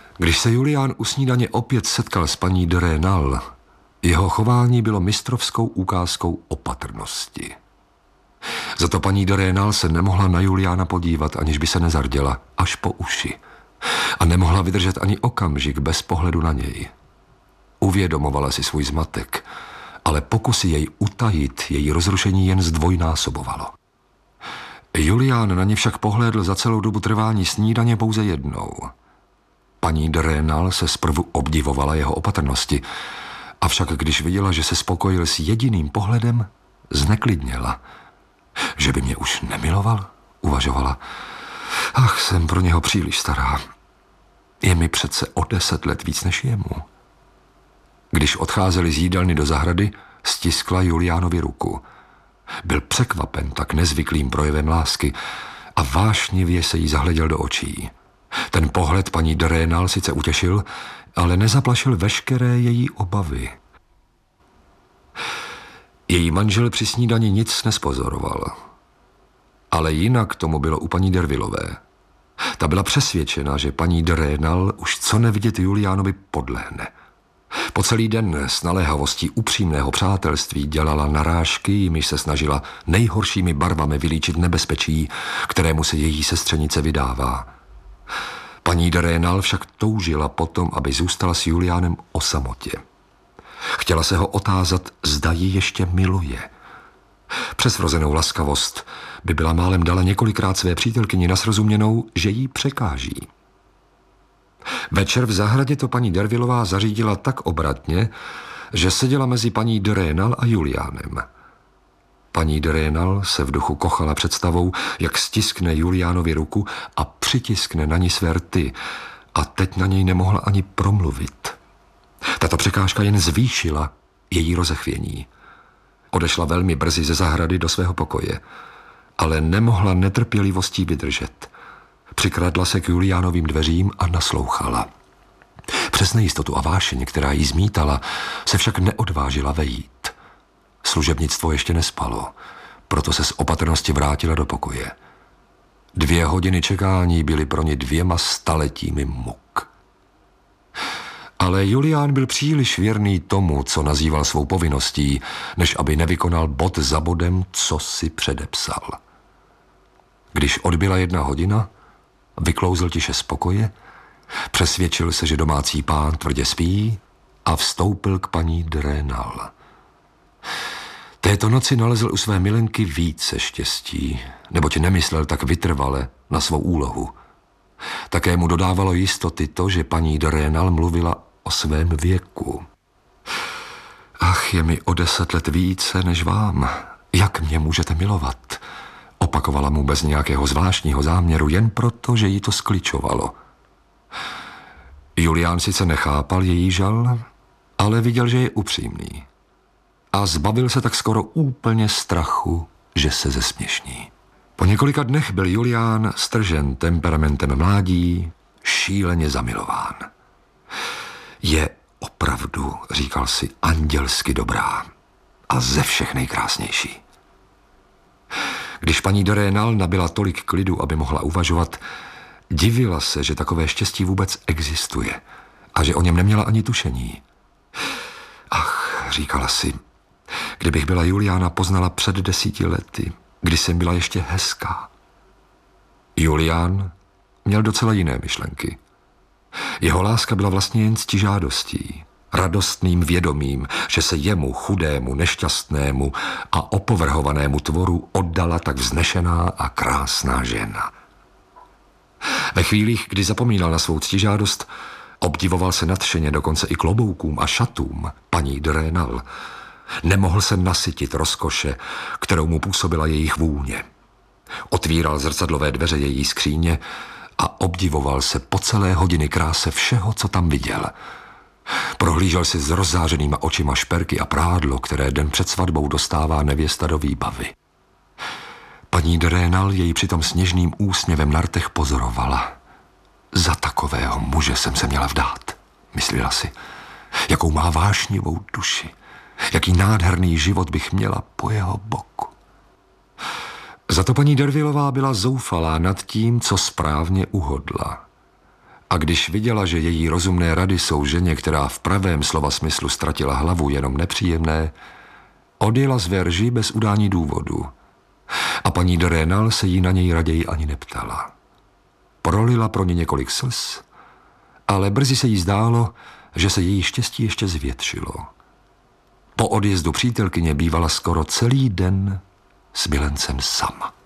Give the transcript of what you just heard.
Když se Julián u snídaně opět setkal s paní de Rênal, jeho chování bylo mistrovskou ukázkou opatrnosti. Za to paní de Rênal se nemohla na Juliána podívat, aniž by se nezarděla, až po uši. A nemohla vydržet ani okamžik bez pohledu na něj. Uvědomovala si svůj zmatek, ale pokusy jej utajit její rozrušení jen zdvojnásobovalo. Julián na ně však pohlédl za celou dobu trvání snídaně pouze jednou. Paní de Rênal se zprvu obdivovala jeho opatrnosti, avšak když viděla, že se spokojil s jediným pohledem, zneklidněla. Že by mě už nemiloval, uvažovala. Ach, jsem pro něho příliš stará. Je mi přece o 10 let víc než jemu. Když odcházeli z jídelny do zahrady, stiskla Juliánovi ruku. Byl překvapen tak nezvyklým projevem lásky a vášnivě se jí zahleděl do očí. Ten pohled paní de Rênal sice utěšil, ale nezaplašil veškeré její obavy. Její manžel při snídani nic nespozoroval. Ale jinak tomu bylo u paní D'Urvillové. Ta byla přesvědčena, že paní de Rênal už co nevidět Juliánovi podlehne. Po celý den s naléhavostí upřímného přátelství dělala narážky, jimiž se snažila nejhoršími barvami vylíčit nebezpečí, kterému se její sestřenice vydává. Paní de Rênal však toužila potom, aby zůstala s Juliánem o samotě. Chtěla se ho otázat, zda ji ještě miluje. Přes vrozenou laskavost by byla málem dala několikrát své přítelkyni na srozuměnou, že jí překáží. Večer v zahradě to paní D'Urvillová zařídila tak obratně, že seděla mezi paní de Rênal a Juliánem. Paní de Rênal se v duchu kochala představou, jak stiskne Juliánovi ruku a přitiskne na ní své rty, a teď na něj nemohla ani promluvit. Tato překážka jen zvýšila její rozechvění. Odešla velmi brzy ze zahrady do svého pokoje, ale nemohla netrpělivostí vydržet. Přikradla se k Juliánovým dveřím a naslouchala. Přes nejistotu a vášeň, která jí zmítala, se však neodvážila vejít. Služebnictvo ještě nespalo, proto se z opatrnosti vrátila do pokoje. 2 hodiny čekání byly pro ně 2 staletími muk. Ale Julián byl příliš věrný tomu, co nazýval svou povinností, než aby nevykonal bod za bodem, co si předepsal. Když odbyla 1 hodina, vyklouzl tiše z pokoje, přesvědčil se, že domácí pán tvrdě spí a vstoupil k paní de Rênal. Této noci nalezl u své milenky více štěstí, neboť nemyslel tak vytrvale na svou úlohu. Také mu dodávalo jistoty to, že paní de Rênal mluvila o svém věku. Ach, je mi o 10 let více než vám. Jak mě můžete milovat? Opakovala mu bez nějakého zvláštního záměru, jen proto, že jí to skličovalo. Julián sice nechápal její žal, ale viděl, že je upřímný. A zbavil se tak skoro úplně strachu, že se zesměšní. Po několika dnech byl Julián stržen temperamentem mládí, šíleně zamilován. Je opravdu, říkal si, andělsky dobrá a ze všech nejkrásnější. Když paní de Rênal nabyla tolik klidu, aby mohla uvažovat, divila se, že takové štěstí vůbec existuje a že o něm neměla ani tušení. Ach, říkala si, kdybych byla Juliána poznala před 10 lety, kdy jsem byla ještě hezká. Julián měl docela jiné myšlenky. Jeho láska byla vlastně jen ctižádostí, radostným vědomím, že se jemu, chudému, nešťastnému a opovrhovanému tvoru oddala tak vznešená a krásná žena. Ve chvílích, kdy zapomínal na svou ctižádost, obdivoval se nadšeně dokonce i kloboukům a šatům paní de Rênal. Nemohl se nasytit rozkoše, kterou mu působila jejich vůně. Otvíral zrcadlové dveře její skříně a obdivoval se po celé hodiny kráse všeho, co tam viděl. Prohlížel si s rozzářenýma očima šperky a prádlo, které den před svatbou dostává nevěsta do výbavy. Paní de Rênal jej přitom s něžným úsměvem na rtech pozorovala. Za takového muže jsem se měla vdát, myslela si. Jakou má vášnivou duši. Jaký nádherný život bych měla po jeho boku. Za to paní D'Urvillová byla zoufalá nad tím, co správně uhodla. A když viděla, že její rozumné rady jsou ženě, která v pravém slova smyslu ztratila hlavu, jenom nepříjemné, odjela z Verži bez udání důvodu. A paní de Rênal se jí na něj raději ani neptala. Prolila pro ně několik slz, ale brzy se jí zdálo, že se její štěstí ještě zvětšilo. Po odjezdu přítelkyně bývala skoro celý den s milencem sama.